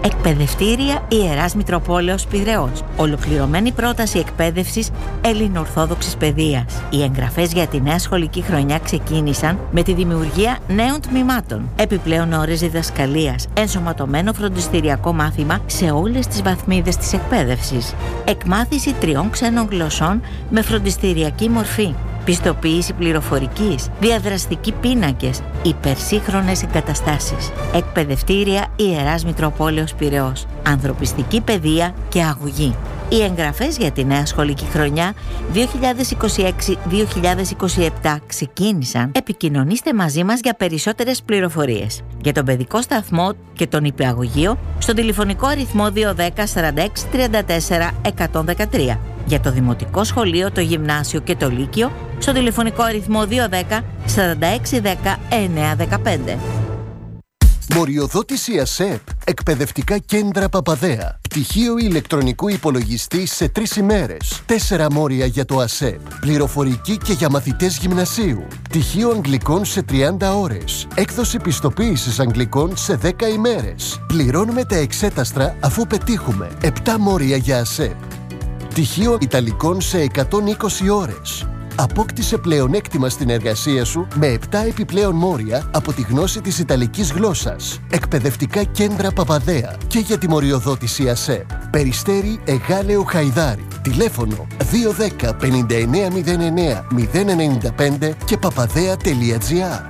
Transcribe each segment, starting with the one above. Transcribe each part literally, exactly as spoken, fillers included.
Εκπαιδευτήρια Ιεράς Μητροπόλεως Πειραιώς. Ολοκληρωμένη πρόταση εκπαίδευσης ελληνοορθόδοξης παιδείας. Οι εγγραφές για τη νέα σχολική χρονιά ξεκίνησαν με τη δημιουργία νέων τμήματων. Επιπλέον ώρες διδασκαλίας, ενσωματωμένο φροντιστηριακό μάθημα σε όλες τις βαθμίδες της εκπαίδευσης. Εκμάθηση τριών ξένων γλωσσών με φροντιστηριακή μορφή. Πιστοποίηση πληροφορικής, διαδραστικοί πίνακες, υπερσύγχρονες εγκαταστάσεις. Εκπαιδευτήρια Ιεράς Μητροπόλεως Πειραιώς. Ανθρωπιστική παιδεία και αγωγή. Οι εγγραφές για τη νέα σχολική χρονιά δύο χιλιάδες είκοσι έξι δύο χιλιάδες είκοσι επτά ξεκίνησαν. Επικοινωνήστε μαζί μας για περισσότερες πληροφορίες. Για τον παιδικό σταθμό και τον υπηαγωγείο στο τηλεφωνικό αριθμό δύο ένα μηδέν σαράντα έξι τριάντα τέσσερα εκατόν δεκατρία. Για το δημοτικό σχολείο, το γυμνάσιο και το λύκειο στο τηλεφωνικό αριθμό δύο ένα μηδέν σαράντα έξι δέκα εννιά δεκαπέντε. Μοριοδότηση ΑΣΕΠ. Εκπαιδευτικά κέντρα Παπαδέα. Πτυχίο ηλεκτρονικού υπολογιστή σε τρεις ημέρες. Τέσσερα μόρια για το ΑΣΕΠ. Πληροφορική και για μαθητές γυμνασίου. Πτυχίο αγγλικών σε τριάντα ώρες. Έκδοση πιστοποίησης αγγλικών σε δέκα ημέρες. Πληρώνουμε τα εξέταστρα αφού πετύχουμε. επτά μόρια για ΑΣΕΠ. Πτυχίο Ιταλικών σε εκατόν είκοσι ώρες. Απόκτησε πλεονέκτημα στην εργασία σου με επτά επιπλέον μόρια από τη γνώση της Ιταλικής γλώσσας. Εκπαιδευτικά κέντρα Παπαδέα και για τη μοριοδότηση ΑΣΕΠ. Περιστέρι Εγάλεο Χαϊδάρι. Τηλέφωνο δύο ένα μηδέν πενήντα εννέα μηδέν εννέα μηδέν ενενήντα πέντε και παπαδέα τελεία τζι άρ.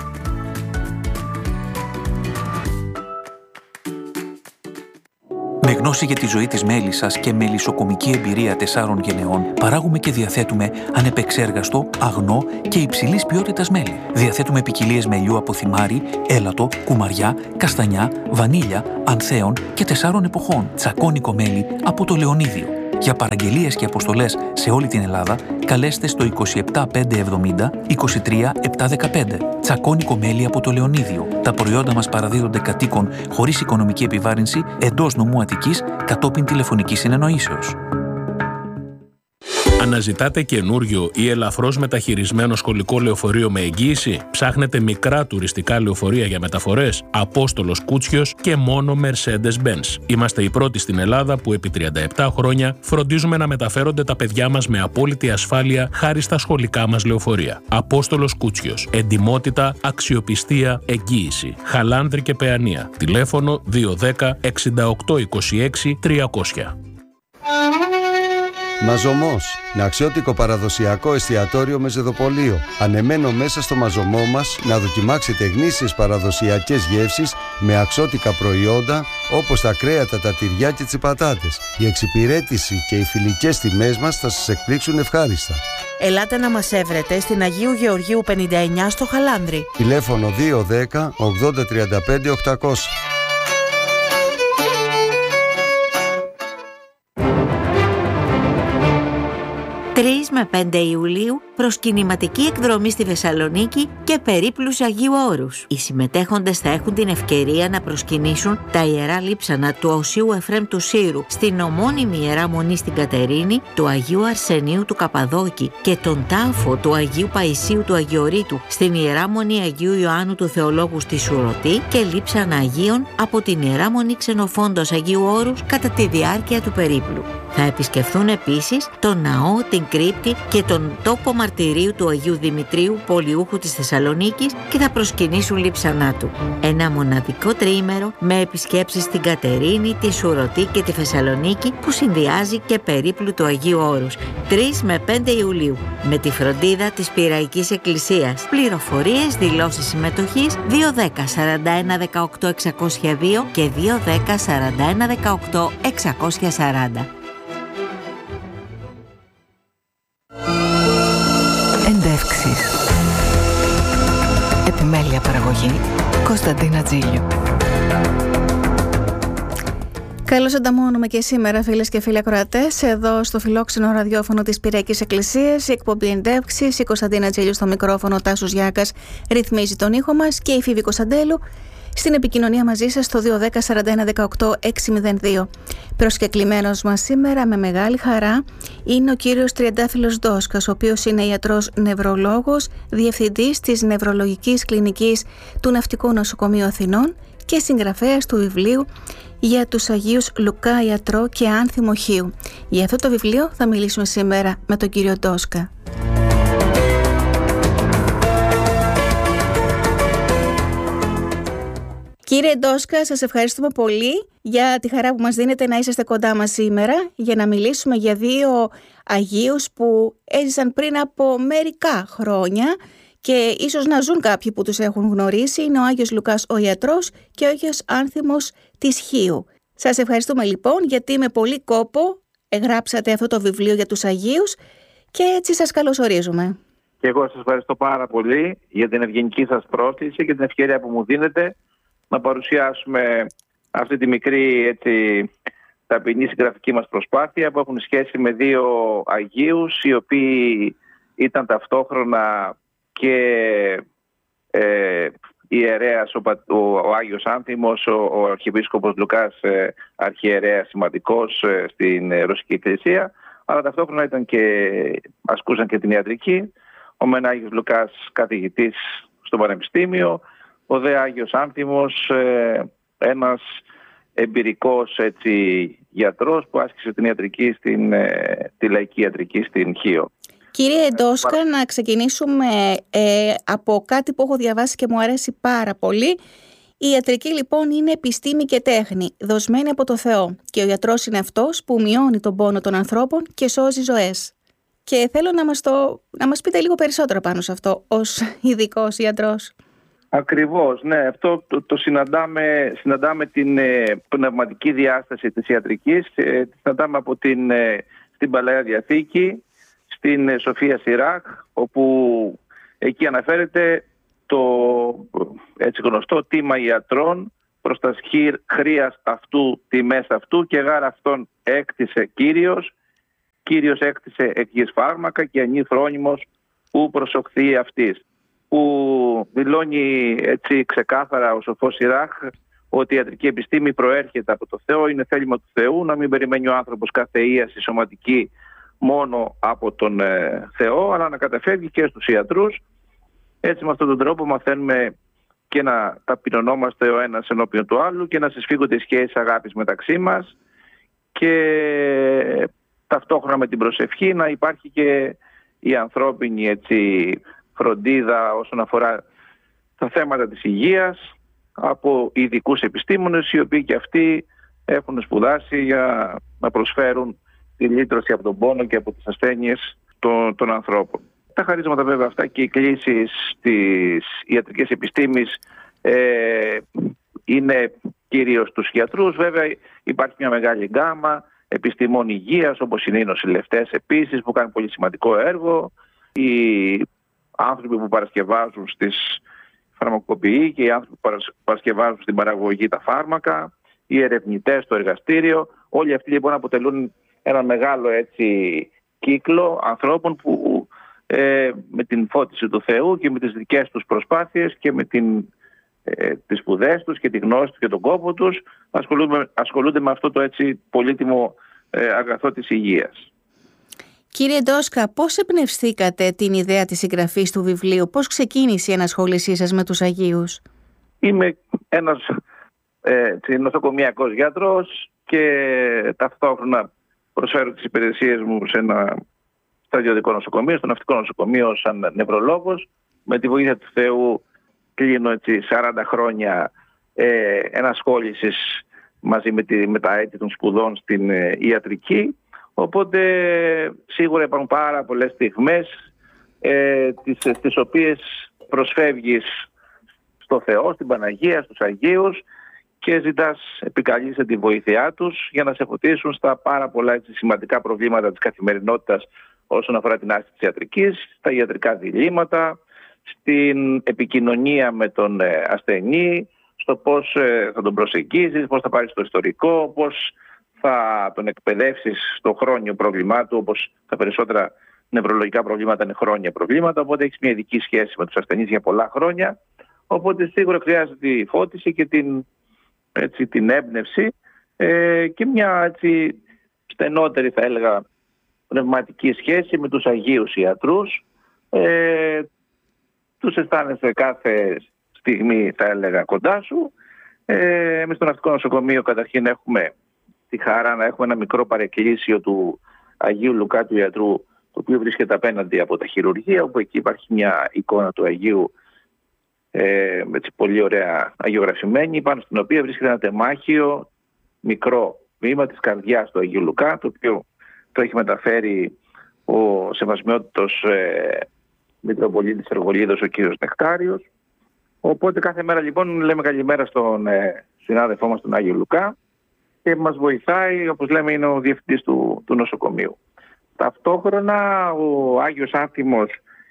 Με γνώση για τη ζωή της μέλισσας και μελισσοκομική εμπειρία τεσσάρων γενεών, παράγουμε και διαθέτουμε ανεπεξέργαστο, αγνό και υψηλής ποιότητας μέλι. Διαθέτουμε ποικιλίες μελιού από θυμάρι, έλατο, κουμαριά, καστανιά, βανίλια, ανθέων και τεσσάρων εποχών. Τσακώνικο μέλι από το Λεωνίδιο. Για παραγγελίες και αποστολές σε όλη την Ελλάδα, καλέστε στο είκοσι επτά πεντακόσια εβδομήντα είκοσι τρία επτακόσια δεκαπέντε. Τσακώνικο μέλι από το Λεωνίδιο. Τα προϊόντα μας παραδίδονται κατοίκων χωρίς οικονομική επιβάρυνση εντός νομού Αττικής κατόπιν τηλεφωνικής συνεννοήσεως. Αναζητάτε καινούριο ή ελαφρώς μεταχειρισμένο σχολικό λεωφορείο με εγγύηση? Ψάχνετε μικρά τουριστικά λεωφορεία για μεταφορές? Απόστολος Κούτσιος και μόνο Mercedes-Benz. Είμαστε οι πρώτοι στην Ελλάδα που επί τριάντα επτά χρόνια φροντίζουμε να μεταφέρονται τα παιδιά μας με απόλυτη ασφάλεια χάρη στα σχολικά μας λεωφορεία. Απόστολος Κούτσιος. Εντιμότητα, αξιοπιστία, εγγύηση. Χαλάνδρη και Παιανία. Τηλέφωνο δύο ένα μηδέν εξήντα οκτώ είκοσι έξι τριακόσια. Μαζωμός, ναξιώτικο παραδοσιακό εστιατόριο με ζεδοπολείο. Ανεμένο μέσα στο μαζωμό μας να δοκιμάξετε γνήσιες παραδοσιακές γεύσεις με αξιώτικα προϊόντα όπως τα κρέατα, τα τυριά και τις πατάτες. Η εξυπηρέτηση και οι φιλικές τιμές μας θα σας εκπλήξουν ευχάριστα. Ελάτε να μας έβρετε στην Αγίου Γεωργίου πενήντα εννιά στο Χαλάνδρι. Τηλέφωνο δύο ένα μηδέν ογδόντα τριάντα πέντε οκτακόσια. τρεις με πέντε Ιουλίου προσκυνηματική εκδρομή στη Θεσσαλονίκη και περίπλους Αγίου Όρους. Οι συμμετέχοντες θα έχουν την ευκαιρία να προσκυνήσουν τα ιερά λείψανα του Οσίου Εφραίμ του Σύρου στην ομώνυμη Ιερά Μονή στην Κατερίνη, του Αγίου Αρσενίου του Καπαδόκη και τον τάφο του Αγίου Παϊσίου του Αγιορείτου στην Ιερά Μονή Αγίου Ιωάννου του Θεολόγου στη Σουρωτή και λείψανα Αγίων από την Ιερά Μονή Ξενοφόντος Αγίου Όρους κατά τη διάρκεια του περίπλου. Θα επισκεφθούν επίσης τον ναό, την κρύπτη και τον τόπο μαρτυρίου του Αγίου Δημητρίου, πολιούχου της Θεσσαλονίκης, και θα προσκυνήσουν λείψανά του. Ένα μοναδικό τριήμερο με επισκέψεις στην Κατερίνη, τη Σουρωτή και τη Θεσσαλονίκη που συνδυάζει και περίπλου του Αγίου Όρους. τρεις με πέντε Ιουλίου με τη φροντίδα της Πειραϊκής Εκκλησίας. Πληροφορίες, δηλώσεις συμμετοχής δύο ένα μηδέν σαράντα ένα δεκαοκτώ εξακόσια δύο και δύο ένα μηδέν σαράντα ένα δεκαοκτώ εξακόσια σαράντα. Εντεύξεις. Επιμέλεια παραγωγή Κωνσταντίνα Τζίλιο. Καλώς ανταμώνουμε και σήμερα, φίλες και φίλοι ακροατές, εδώ στο φιλόξενο ραδιόφωνο της Πειραϊκής Εκκλησίας, η εκπομπή Εντεύξεις. Η Κωνσταντίνα Τζίλιο στο μικρόφωνο, ο Τάσος Γιάκας ρυθμίζει τον ήχο μας και η Φίβη Κωνσταντέλου στην επικοινωνία μαζί σας στο δύο ένα μηδέν σαράντα ένα δεκαοκτώ εξακόσια δύο. Προσκεκλημένος μας σήμερα με μεγάλη χαρά είναι ο κύριος Τριαντάφυλλος Δόσκας, ο οποίος είναι ιατρός νευρολόγος, διευθυντής της Νευρολογικής Κλινικής του Ναυτικού Νοσοκομείου Αθηνών και συγγραφέας του βιβλίου για τους Αγίους Λουκά Ιατρό και Άνθιμο Χίου. Για αυτό το βιβλίο θα μιλήσουμε σήμερα με τον κύριο Ντόσκα. Κύριε Ντόσκα, σας ευχαριστούμε πολύ για τη χαρά που μας δίνετε να είσαστε κοντά μας σήμερα για να μιλήσουμε για δύο Αγίους που έζησαν πριν από μερικά χρόνια και ίσως να ζουν κάποιοι που τους έχουν γνωρίσει. Είναι ο Άγιος Λουκάς ο Ιατρός και ο Άγιος Άνθιμος της Χίου. Σας ευχαριστούμε λοιπόν γιατί με πολύ κόπο εγγράψατε αυτό το βιβλίο για τους Αγίους και έτσι σας καλωσορίζουμε. Και εγώ σας ευχαριστώ πάρα πολύ για την ευγενική σας πρόσκληση και την ευκαιρία που μου δίνετε να παρουσιάσουμε αυτή τη μικρή, έτσι, ταπεινή συγγραφική μας προσπάθεια που έχουν σχέση με δύο Αγίους οι οποίοι ήταν ταυτόχρονα και ε, ιερέας, ο, ο, ο Άγιος Άνθιμος, ο, ο Αρχιεπίσκοπος Λουκάς, ε, αρχιερέας σημαντικός ε, στην ε, Ρωσική Εκκλησία, αλλά ταυτόχρονα ήταν και, ασκούσαν και την ιατρική. Ο μεν Άγιος Λουκάς καθηγητής στο Πανεπιστήμιο, ο δε Άγιος Άνθιμος ε, ένας εμπειρικός, έτσι, γιατρός που άσκησε την ιατρική στην, ε, τη λαϊκή ιατρική στην Χίο. Κύριε Ντόσκα, να ξεκινήσουμε ε, από κάτι που έχω διαβάσει και μου αρέσει πάρα πολύ. Η ιατρική λοιπόν είναι επιστήμη και τέχνη, δοσμένη από το Θεό. Και ο ιατρός είναι αυτός που μειώνει τον πόνο των ανθρώπων και σώζει ζωές. Και θέλω να μας, το, να μας πείτε λίγο περισσότερο πάνω σε αυτό, ως ειδικός ιατρός. Ακριβώς, ναι. Αυτό το, το συναντάμε, συναντάμε την ε, πνευματική διάσταση της ιατρικής. Ε, τη συναντάμε από την, ε, στην Παλαιά Διαθήκη, στην ε, Σοφία Σιράχ, όπου εκεί αναφέρεται το έτσι γνωστό τίμα ιατρών προς τα χρίας αυτού τιμές αυτού και γάρα αυτόν έκτισε Κύριος. Κύριος έκτισε εκ γης φάρμακα και ανή φρόνιμος που προσοχθεί αυτής. Που δηλώνει έτσι ξεκάθαρα ο σοφός Σιράχ ότι η ιατρική επιστήμη προέρχεται από το Θεό, είναι θέλημα του Θεού, να μην περιμένει ο άνθρωπος κάθε ίαση σωματική μόνο από τον ε, Θεό, αλλά να καταφεύγει και στους ιατρούς. Έτσι με αυτόν τον τρόπο μαθαίνουμε και να ταπεινωνόμαστε ο ένας ενώπιον του άλλου και να συσφίγονται οι σχέσεις αγάπης μεταξύ μας και ταυτόχρονα με την προσευχή να υπάρχει και η ανθρώπινη, έτσι, φροντίδα όσον αφορά τα θέματα της υγείας από ειδικούς επιστήμονες οι οποίοι και αυτοί έχουν σπουδάσει για να προσφέρουν τη λύτρωση από τον πόνο και από τις ασθένειες των, των ανθρώπων. Τα χαρίσματα βέβαια αυτά και οι κλήσεις της ιατρικής επιστήμης ε, είναι κυρίως στους γιατρούς. Βέβαια υπάρχει μια μεγάλη γκάμα επιστημών υγείας όπως είναι οι νοσηλευτές επίσης που κάνουν πολύ σημαντικό έργο, οι άνθρωποι που παρασκευάζουν στις φαρμακοποιοί και οι άνθρωποι που παρασκευάζουν στην παραγωγή τα φάρμακα, οι ερευνητές στο εργαστήριο. Όλοι αυτοί λοιπόν αποτελούν ένα μεγάλο, έτσι, κύκλο ανθρώπων που ε, με την φώτιση του Θεού και με τις δικές τους προσπάθειες και με την, ε, τις σπουδές τους και τη γνώση τους και τον κόπο τους ασχολούνται, ασχολούνται με αυτό το, έτσι, πολύτιμο ε, αγαθό της υγείας. Κύριε Ντόσκα, πώς εμπνευστήκατε την ιδέα της συγγραφής του βιβλίου, πώς ξεκίνησε η ενασχόλησή σας με τους Αγίους? Είμαι ένας ε, νοσοκομιακός γιατρός και ταυτόχρονα προσφέρω τις υπηρεσίες μου σε ένα στρατιωτικό νοσοκομείο, στο ναυτικό νοσοκομείο σαν νευρολόγος. Με τη βοήθεια του Θεού κλείνω, έτσι, σαράντα χρόνια ε, ενασχόλησης μαζί με, τη, με τα έτη των σπουδών στην ε, ιατρική. Οπότε σίγουρα υπάρχουν πάρα πολλές στιγμές ε, τις, τις οποίες προσφεύγεις στο Θεό, στην Παναγία, στους Αγίους και ζητάς, επικαλείσαι τη βοήθειά τους για να σε φωτίσουν στα πάρα πολλά, έτσι, σημαντικά προβλήματα της καθημερινότητας όσον αφορά την άσκηση της ιατρικής, στα ιατρικά διλήμματα, στην επικοινωνία με τον ε, ασθενή, στο πώς ε, θα τον προσεγγίζεις, πώς θα πάρεις το ιστορικό, πώς θα τον εκπαιδεύσεις στο χρόνιο πρόβλημά του, όπως τα περισσότερα νευρολογικά προβλήματα είναι χρόνια προβλήματα, οπότε έχεις μια ειδική σχέση με τους ασθενείς για πολλά χρόνια, οπότε σίγουρα χρειάζεται τη φώτιση και την, έτσι, την έμπνευση ε, και μια, έτσι, στενότερη, θα έλεγα, πνευματική σχέση με τους Αγίους ιατρούς. Ε, τους αισθάνεσαι κάθε στιγμή, θα έλεγα, κοντά σου Ε, εμείς στο Ναυτικό Νοσοκομείο καταρχήν έχουμε τη χαρά να έχουμε ένα μικρό παρεκκλήσιο του Αγίου Λουκά του Ιατρού, το οποίο βρίσκεται απέναντι από τα χειρουργεία, όπου εκεί υπάρχει μια εικόνα του Αγίου ε, έτσι, πολύ ωραία αγιογραφημένη, πάνω στην οποία βρίσκεται ένα τεμάχιο μικρό βήμα της καρδιάς του Αγίου Λουκά, το οποίο το έχει μεταφέρει ο σεβασμιότητος ε, Μητροπολίτης Εργολίδος, ο κύριος Νεκτάριος. Οπότε κάθε μέρα λοιπόν λέμε καλημέρα στον ε, συνάδελφό μας τον Άγιο Λουκά και μας βοηθάει, όπως λέμε είναι ο διευθυντής του, του νοσοκομείου. Ταυτόχρονα ο Άγιος Άνθιμος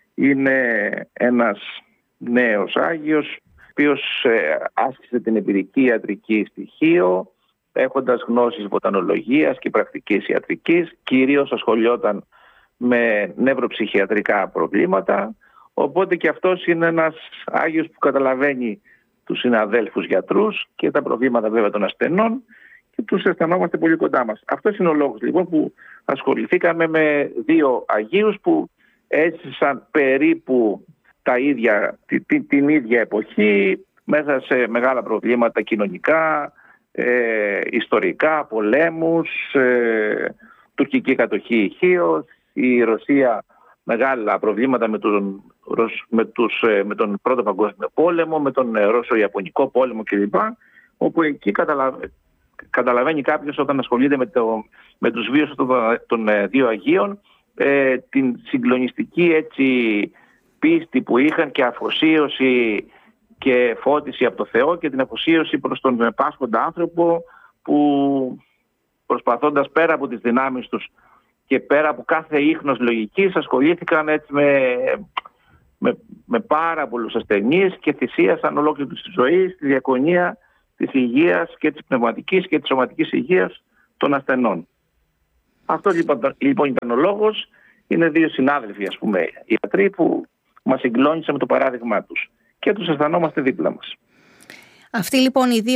είναι ένας νέος Άγιος, ο οποίος ε, άσκησε την εμπειρική ιατρική στοιχείο, έχοντας γνώσεις βοτανολογίας και πρακτικής ιατρικής, κυρίως ασχολιόταν με νευροψυχιατρικά προβλήματα, οπότε και αυτός είναι ένας Άγιος που καταλαβαίνει τους συναδέλφους γιατρούς και τα προβλήματα βέβαια των ασθενών και τους αισθανόμαστε πολύ κοντά μας. Αυτός είναι ο λόγος λοιπόν που ασχοληθήκαμε με δύο Αγίους που έζησαν περίπου τα ίδια, την, την ίδια εποχή, μέσα σε μεγάλα προβλήματα κοινωνικά, ε, ιστορικά, πολέμους, ε, τουρκική κατοχή Ιχίος, η Ρωσία μεγάλα προβλήματα με τον, με, τους, με τον Πρώτο Παγκόσμιο Πόλεμο, με τον Ρώσο-Ιαπωνικό Πόλεμο κλπ. Όπου εκεί καταλαβαίνει, καταλαβαίνει κάποιος όταν ασχολείται με, το, με τους βίους των, των δύο Αγίων ε, την συγκλονιστική έτσι, πίστη που είχαν και αφοσίωση και φώτιση από το Θεό και την αφοσίωση προς τον πάσχοντα άνθρωπο που προσπαθώντας πέρα από τις δυνάμεις τους και πέρα από κάθε ίχνος λογικής ασχολήθηκαν έτσι με, με, με πάρα πολλούς ασθενείς και θυσίασαν ολόκληρη τη ζωή στη διακονία της υγείας και της πνευματικής και της σωματικής υγείας των ασθενών. Αυτό λοιπόν, λοιπόν ήταν ο λόγος. Είναι δύο συνάδελφοι ας πούμε ιατροί που μας συγκλώνησαν με το παράδειγμά τους και τους αισθανόμαστε δίπλα μας. Αυτοί λοιπόν οι δύο